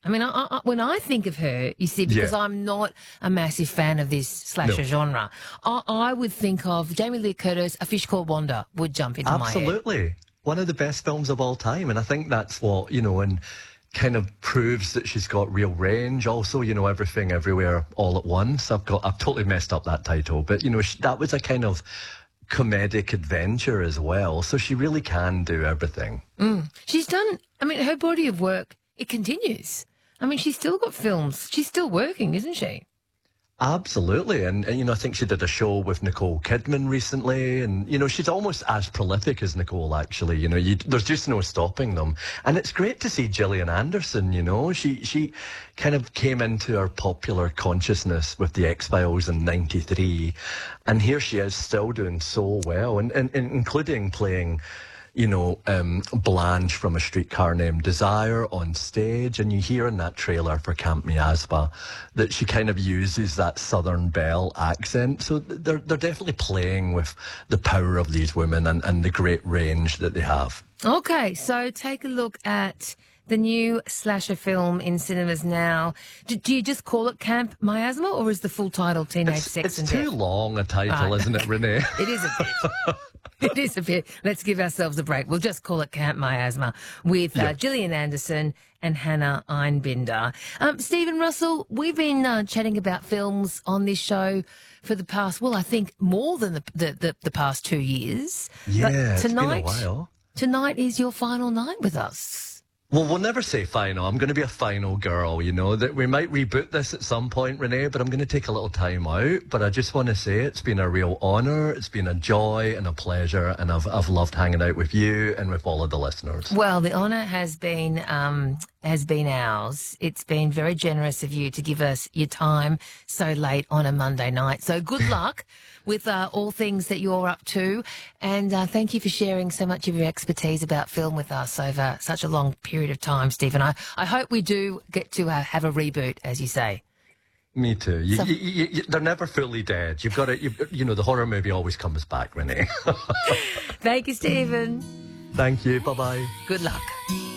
I mean, when I think of her, you see, because I'm not a massive fan of this slasher genre, I would think of Jamie Lee Curtis, A Fish Called Wanda would jump into my head. Absolutely. One of the best films of all time. And I think that's what, and kind of proves that she's got real range. Also, Everything Everywhere All at Once. I've totally messed up that title, but, that was a kind of comedic adventure as well. So she really can do everything. She's done, her body of work, it continues. She's still got films. She's still working, isn't she? Absolutely. And I think she did a show with Nicole Kidman recently. And, she's almost as prolific as Nicole, actually. There's just no stopping them. And it's great to see Gillian Anderson, She kind of came into our popular consciousness with The X-Files in '93. And here she is still doing so well, and including playing Blanche from A Streetcar Named Desire on stage. And you hear in that trailer for Camp Miasma that she kind of uses that Southern Belle accent. So they're definitely playing with the power of these women and the great range that they have. Okay, so take a look at the new slasher film in cinemas now. Do you just call it Camp Miasma, or is the full title Teenage Sex and Death? It's too long a title, isn't it, Renee? It is a bit. It is a bit. Let's give ourselves a break. We'll just call it Camp Miasma with Gillian Anderson and Hannah Einbinder. Stephen Russell, we've been chatting about films on this show for the past, I think more than the past 2 years. Yeah, it's been a while. Tonight is your final night with us. Well, we'll never say final. I'm going to be a final girl, that we might reboot this at some point, Renee, but I'm going to take a little time out. But I just want to say it's been a real honour. It's been a joy and a pleasure, and I've loved hanging out with you and with all of the listeners. Well, the honour has been ours. It's been very generous of you to give us your time so late on a Monday night. So good luck with all things that you're up to, and thank you for sharing so much of your expertise about film with us over such a long period of time, Stephen. I hope we do get to have a reboot, as you say. Me too. They're never fully dead. You've got to, the horror movie always comes back, Renee. Thank you, Stephen. Thank you. Bye-bye. Good luck.